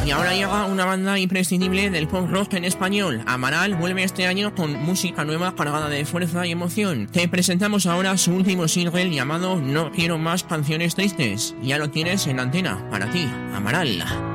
Y ahora llega una banda imprescindible del pop rock en español. Amaral vuelve este año con música nueva cargada de fuerza y emoción. Te presentamos ahora su último single llamado No quiero más canciones tristes. Ya lo tienes en antena, para ti, Amaral.